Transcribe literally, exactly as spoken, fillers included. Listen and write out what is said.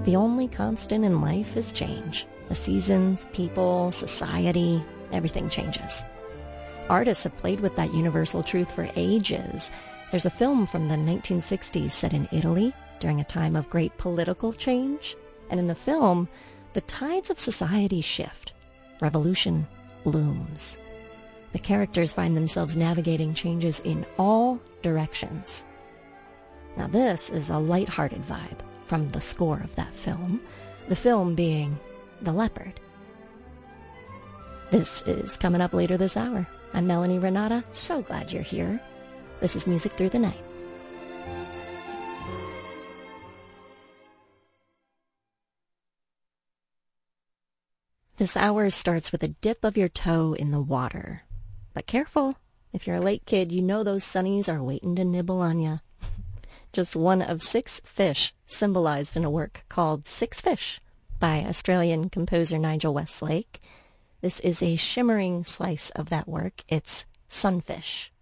The only constant in life is change. The seasons, people, society, everything changes. Artists have played with that universal truth for ages. There's a film from the nineteen sixties set in Italy during a time of great political change. And in the film, the tides of society shift. Revolution looms. The characters find themselves navigating changes in all directions. Now this is a lighthearted vibe from the score of that film, the film being The Leopard. This is coming up later this hour. I'm Melanie Renata. So glad you're here. This is Music Through the Night. This hour starts with a dip of your toe in the water. But careful, if you're a late kid, you know those sunnies are waiting to nibble on ya. Just one of six fish symbolized in a work called Six Fish by Australian composer Nigel Westlake. This is a shimmering slice of that work. It's Sunfish.